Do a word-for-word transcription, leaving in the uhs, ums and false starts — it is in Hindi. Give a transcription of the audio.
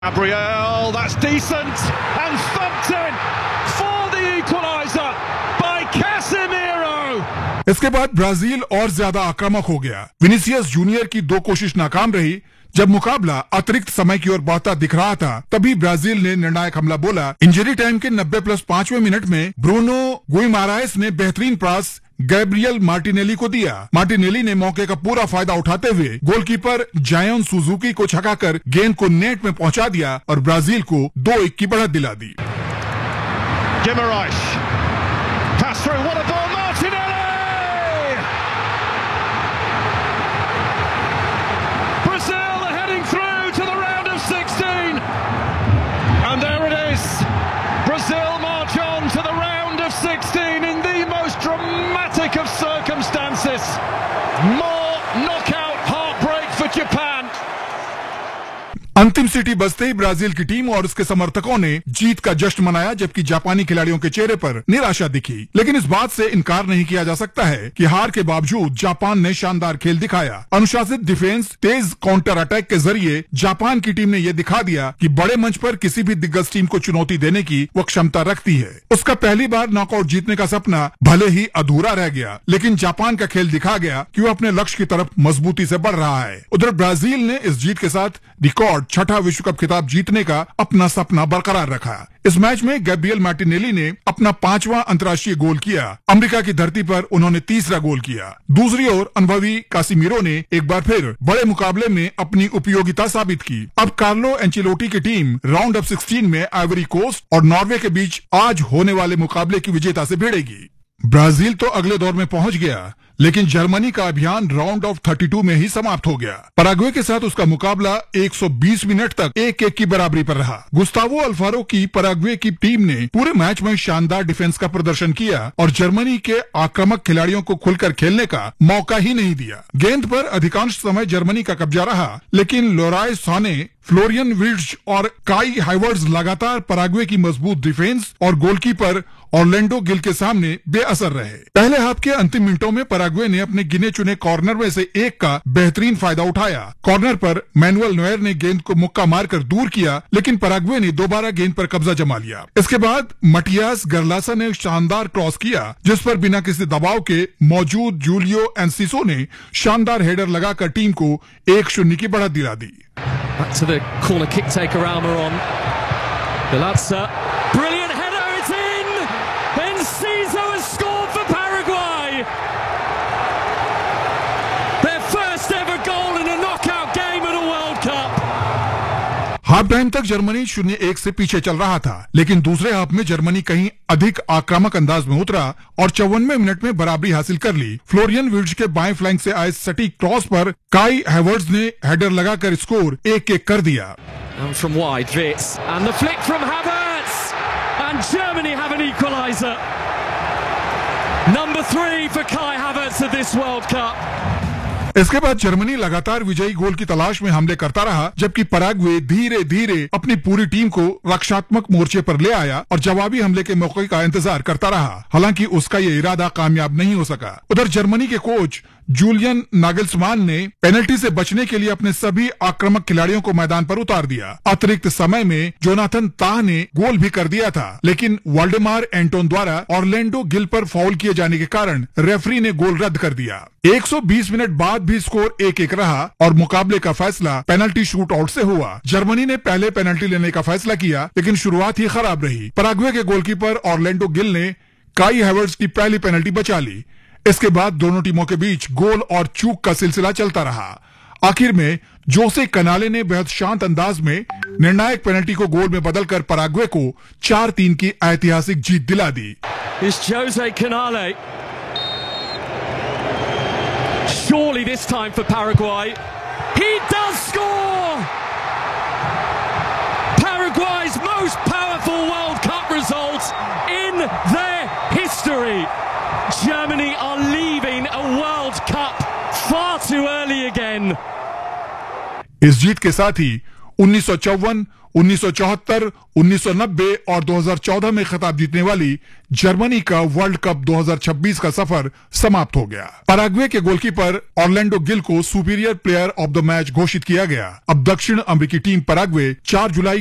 Gabriel, that's decent, and thumped in for the equalizer by Casemiro. इसके बाद ब्राजील और ज्यादा आक्रामक हो गया। विनीसियस जूनियर की दो कोशिश नाकाम रही। जब मुकाबला अतिरिक्त समय की ओर बढ़ता दिख रहा था, तभी ब्राजील ने निर्णायक हमला बोला। इंजरी टाइम के नब्बे प्लस पांचवें मिनट में ब्रूनो गुइमाराइस ने बेहतरीन पास गैब्रियल मार्टिनेली को दिया। मार्टिनेली ने मौके का पूरा फायदा उठाते हुए गोलकीपर जायन सुजुकी को छकाकर गेंद को नेट में पहुंचा दिया और ब्राजील को दो एक की बढ़त दिला दी। Guimarães, pass through, what a ball, Martinelli! Brazil are heading through to the round of sixteen, and there it is. Brazil march on to the round of sixteen in the most dramatic of circumstances. More knockout heartbreak for Japan. अंतिम सीटी बजते ही ब्राजील की टीम और उसके समर्थकों ने जीत का जश्न मनाया, जबकि जापानी खिलाड़ियों के चेहरे पर निराशा दिखी। लेकिन इस बात से इनकार नहीं किया जा सकता है कि हार के बावजूद जापान ने शानदार खेल दिखाया। अनुशासित डिफेंस, तेज काउंटर अटैक के जरिए जापान की टीम ने यह दिखा दिया कि बड़े मंच पर किसी भी दिग्गज टीम को चुनौती देने की वो क्षमता रखती है। उसका पहली बार नॉकआउट जीतने का सपना भले ही अधूरा रह गया, लेकिन जापान का खेल दिखा गया कि वो अपने लक्ष्य की तरफ मजबूती से बढ़ रहा है। उधर ब्राजील ने इस जीत के साथ रिकॉर्ड छठा विश्व कप खिताब जीतने का अपना सपना बरकरार रखा। इस मैच में गैब्रियल मार्टिनेली ने अपना पांचवां अंतर्राष्ट्रीय गोल किया। अमेरिका की धरती पर उन्होंने तीसरा गोल किया। दूसरी ओर अनुभवी कासिमिरो ने एक बार फिर बड़े मुकाबले में अपनी उपयोगिता साबित की। अब कार्लो एंचेलोटी की टीम राउंड ऑफ सिक्सटीन में आइवरी कोस्ट और नॉर्वे के बीच आज होने वाले मुकाबले की विजेता से भिड़ेगी। ब्राजील तो अगले दौर में पहुंच गया, लेकिन जर्मनी का अभियान राउंड ऑफ बत्तीस में ही समाप्त हो गया। पराग्वे के साथ उसका मुकाबला एक सौ बीस मिनट तक एक एक की बराबरी पर रहा। गुस्तावो अल्फारो की पराग्वे की टीम ने पूरे मैच में शानदार डिफेंस का प्रदर्शन किया और जर्मनी के आक्रामक खिलाड़ियों को खुलकर खेलने का मौका ही नहीं दिया। गेंद पर अधिकांश समय जर्मनी का कब्जा रहा, लेकिन लोराय साने, फ्लोरियन विर्ट्ज और काई हाइवर्ट्ज लगातार पराग्वे की मजबूत डिफेंस और गोलकीपर ऑर्लैंडो गिल के सामने बेअसर रहे। पहले हाफ के अंतिम मिनटों में पराग्वे ने अपने गिने चुने कॉर्नर में से एक का बेहतरीन फायदा उठाया। कॉर्नर पर मैनुअल नोयर ने गेंद को मुक्का मारकर दूर किया, लेकिन पराग्वे ने दोबारा गेंद पर कब्जा जमा लिया। इसके बाद मटियास गरलासा ने शानदार क्रॉस किया, जिस पर बिना किसी दबाव के मौजूद जूलियो एंसिसो ने शानदार हेडर लगाकर टीम को एक शून्य की बढ़त दिला दी। Back to the corner kick taker Almiron. Bielsa, brilliant header, it's in! Enciso has scored for Paraguay! Their first ever goal in a knockout game at a World Cup! Half time तक जर्मनी शून्य एक से पीछे चल रहा था, लेकिन दूसरे हाफ में जर्मनी कहीं अधिक आक्रामक अंदाज में उतरा और चौवनवें मिनट में बराबरी हासिल कर ली। फ्लोरियन विर्ट्ज के बाएं फ्लैंक से आए सटीक क्रॉस पर काई हाइवर्ट्ज ने हेडर लगाकर स्कोर एक एक कर दिया। And from wide, Wirtz, and the flick from Havertz, and Germany have an equaliser. Number three for Kai Havertz of this World Cup. इसके बाद जर्मनी लगातार विजयी गोल की तलाश में हमले करता रहा, जबकि पराग्वे धीरे धीरे अपनी पूरी टीम को रक्षात्मक मोर्चे पर ले आया और जवाबी हमले के मौके का इंतजार करता रहा। हालांकि उसका ये इरादा कामयाब नहीं हो सका। उधर जर्मनी के कोच जूलियन नागल्समान ने पेनल्टी से बचने के लिए अपने सभी आक्रामक खिलाड़ियों को मैदान पर उतार दिया। अतिरिक्त समय में जोनाथन ताह ने गोल भी कर दिया था, लेकिन वाल्डेमार एंटोन द्वारा ऑर्लैंडो गिल पर फाउल किए जाने के कारण रेफरी ने गोल रद्द कर दिया। एक सौ बीस मिनट बाद भी स्कोर एक एक रहा और मुकाबले का फैसला पेनल्टी शूट आउट से हुआ। जर्मनी ने पहले पेनल्टी लेने का फैसला किया, लेकिन शुरुआत ही खराब रही। पराग्वे के गोलकीपर ऑर्लैंडो गिल ने काई हाइवर्ट्ज की पहली पेनल्टी बचा ली। इसके बाद दोनों टीमों के बीच गोल और चूक का सिलसिला चलता रहा। आखिर में जोसे कनाले ने बेहद शांत अंदाज में निर्णायक पेनल्टी को गोल में बदलकर पराग्वे को चार तीन की ऐतिहासिक जीत दिला दी। It's Jose Canale. Surely this time for Paraguay. He does score! Paraguay's most powerful World Cup result in their history. Germany are leaving a World Cup far too early again. इस जीत के साथ ही उन्नीस सौ चौवन, उन्नीस सौ चौहत्तर, उन्नीस सौ नब्बे और दो हज़ार चौदह में खिताब जीतने वाली जर्मनी का वर्ल्ड कप दो हज़ार छब्बीस का सफर समाप्त हो गया। पैराग्वे के गोलकीपर ऑर्लैंडो गिल को superior player of the match घोषित किया गया। अब दक्षिण अमेरिकी टीम पैराग्वे चार जुलाई